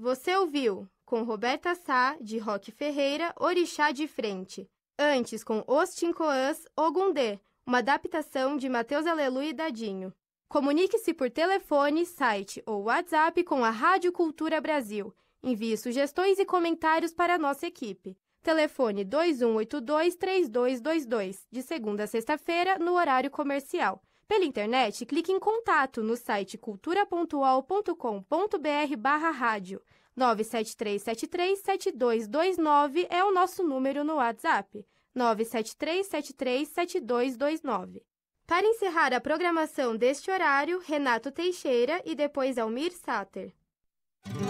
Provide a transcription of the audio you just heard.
Você ouviu, com Roberta Sá, de Roque Ferreira, Orixá de Frente. Antes, com Os Tincoãs, Ogundê, uma adaptação de Mateus Alelu e Dadinho. Comunique-se por telefone, site ou WhatsApp com a Rádio Cultura Brasil. Envie sugestões e comentários para a nossa equipe. Telefone 2182-3222, de segunda a sexta-feira, no horário comercial. Pela internet, clique em contato no site cultura.ual.com.br/rádio. 973737229 é o nosso número no WhatsApp. 973737229. Para encerrar a programação deste horário, Renato Teixeira e depois Almir Sater.